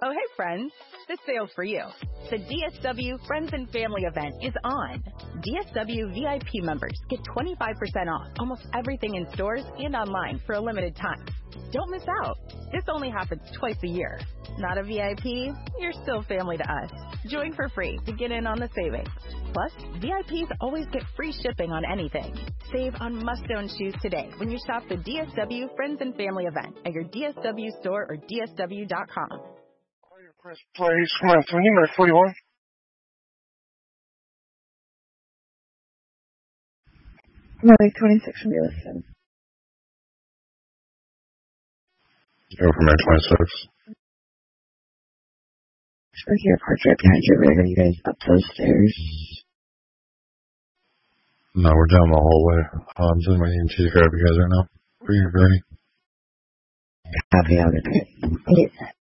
Oh, hey, friends. This sale's for you. The DSW Friends and Family event is on. DSW VIP members get 25% off almost everything in stores and online for a limited time. Don't miss out. This only happens twice a year. Not a VIP? You're still family to us. Join for free to get in on the savings. Plus, VIPs always get free shipping on anything. Save on must-own shoes today when you shop the DSW Friends and Family event at your DSW store or DSW.com. Press play. Come on, 41. No, like 26 will be listed. Go from there, 26. For your portrait behind your rig, are you guys up those stairs? No, we're down the hallway. I'm just waiting to grab you guys right now. Are you ready? Copy, I'll get it.